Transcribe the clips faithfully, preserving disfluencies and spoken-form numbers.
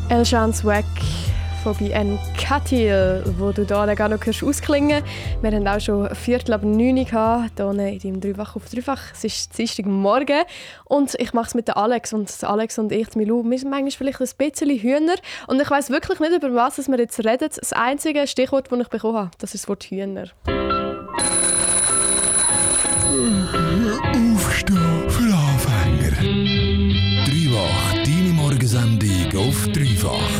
El Chance Weg von bei N. Katil, wo du hier gar noch ausklingen hörst. Wir haben auch schon Viertel ab neun gehabt, hier in deinem Dreifach auf Dreifach. Es ist Dienstagmorgen und ich mache es mit Alex. Und Alex und ich, Milou, wir sind manchmal vielleicht ein bisschen Hühner. Und ich weiss wirklich nicht, über was wir jetzt reden. Das einzige Stichwort, das ich bekommen habe, das ist das Wort Hühner. Aufstehen für Anfänger. Dreifach, deine Morgensendung auf Dreifach.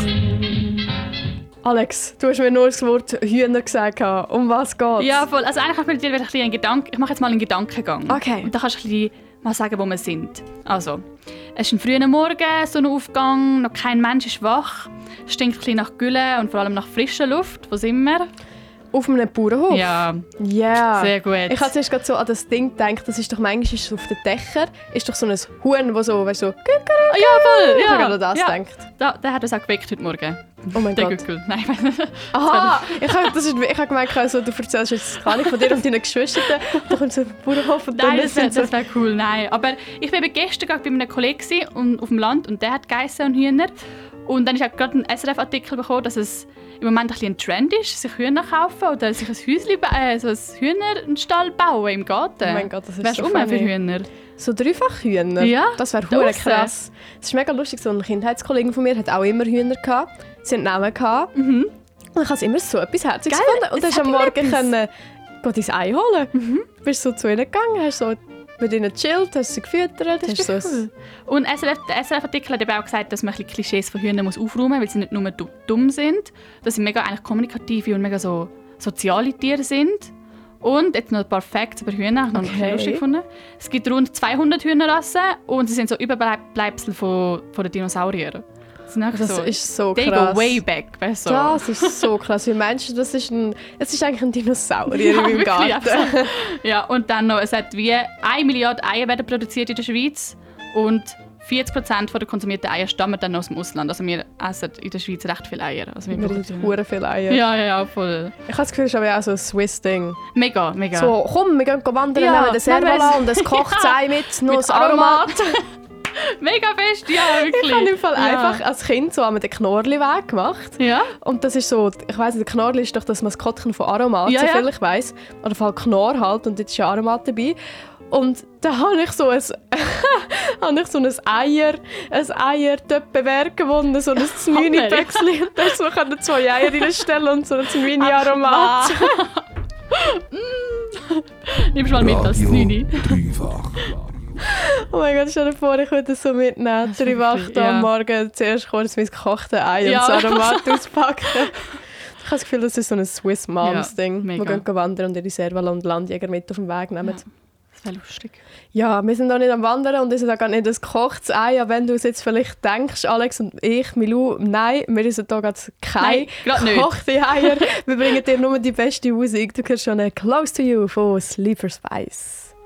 Alex, du hast mir nur das Wort Hühner gesagt. Um was geht es? Ja, voll. Also eigentlich mit dir ein bisschen einen Gedanken. Ich mache jetzt mal einen Gedankengang. Okay. Und dann kannst du ein bisschen mal sagen, wo wir sind. Also, es ist ein früher Morgen, Sonnenaufgang, noch kein Mensch ist wach. Es stinkt ein bisschen nach Gülle und vor allem nach frischer Luft. Wo sind wir? Auf einem Bauernhof? Ja. Yeah. Sehr gut. Ich habe zuerst gerade so an das Ding gedacht, das ist doch manchmal ist auf den Dächern, ist doch so ein Huhn, das so, weißt du, so Ah, ja, voll. ich Ja. habe gerade an das ja. gedacht. Da, der hat uns auch geweckt heute Morgen. Oh mein Der Gott. Gückel. Nein, ich weiß nicht. Aha, ich habe, das ist, ich habe gemeint, also, du erzählst jetzt gar nicht von dir und deinen Geschwistern, da kommt so ein Bauernhof und dann Nein, das wäre sind so... wär cool. Nein. Aber ich war eben gestern gerade bei einem Kollegen und auf dem Land und der hat Geissen und Hühner. Und dann habe ich gerade einen S R F-Artikel bekommen, dass es im Moment ein bisschen ein Trend ist, sich Hühner kaufen oder sich ein Häuschen, äh, so ein Hühnerstall bauen im Garten. Oh mein Gott, das ist Wärst so du immer für funny. Hühner? So Dreifachhühner? Ja, Das wäre draussen. hure krass. Es ist mega lustig, so ein Kindheitskollege von mir hat auch immer Hühner gehabt. Sie hatten Namen gehabt. Mhm. Und ich habe immer so etwas Herziges Geil, gefunden. Und dann es hast du am hat Morgen etwas. können, dein Ei holen. Mhm. Du bist so zu ihnen gegangen, hast so mit ihnen gechillt, hast sie gefüttert. Das hast ist so cool. Und S R F, der S R F-Artikel hat eben auch gesagt, dass man ein bisschen Klischees von Hühnern muss aufräumen muss, weil sie nicht nur du- dumm sind, dass sie mega eigentlich kommunikative und mega so soziale Tiere sind. Und jetzt noch ein paar Facts über Hühner, habe ich noch Okay. okay. lustig gefunden. Es gibt rund zweihundert Hühnerrassen und sie sind so Überbleibsel von, von den Dinosauriern. Das, sind einfach Das so, ist so they krass. go way back. Weißt du? Das ist so krass. Wie meinst du, das ist ein, es ist eigentlich ein Dinosaurier Ja, in meinem wirklich, Garten. einfach. Ja, und dann noch, es hat wie eine Milliarde Eier werden produziert in der Schweiz und vierzig Prozent der konsumierten Eier stammen dann aus dem Ausland. Also wir essen in der Schweiz recht viele Eier. Also wir Wir brauchen sind die- hure viele Eier. ja, ja, ja, voll. Ich habe das Gefühl, es ist aber auch so ein Swiss-Ding. Mega, mega. So, komm, wir gehen wandern, Ja, nehmen den Servala nehmen und ein gekochtes Ja. Ei mit, noch Mit ein Aromat. Aromat. Mega fest, ja, wirklich. Ich habe im Fall ja. einfach als Kind so einmal den Knorrli-Weg gemacht. Ja? Und das ist so, ich weiss nicht, der Knorrli ist doch das Maskottchen von Aromat, Ja, soviel ja. ich weiss. Oder Fall Knorr halt, und jetzt ist ja Aromat dabei. Und da habe ich so ein, habe ich so ein Eier, ein Eier-Töppewerk gewonnen, so ein Zmini-Töckchen. Da hast du so können zwei Eier reinstellen und so ein Zmini-Aromat. Nimmst mal mit als Nini. Dreifach. Oh mein Gott, stell dir vor, ich würde das so mitnehmen. Das ist Drei Wacht wirklich- am ja. Morgen zuerst kurz mein gekochtes Ei Ja. und das Aromat auspacken. Ich habe das Gefühl, das ist so ein Swiss Moms-Ding. Ja, Wir mega. gehen wandern und ihre Servala und Landjäger mit auf den Weg nehmen. Ja. Das wäre lustig. Ja, wir sind auch nicht am Wandern und es ist auch gar nicht ein gekochtes Ei. Aber wenn du es jetzt vielleicht denkst, Alex und ich, Milou, nein, wir sind hier gerade keine Nein, gerade nicht. gekochte Eier. Wir bringen dir nur die beste Musik. Du hörst schon eine «Close to You» von Sleeper Spice.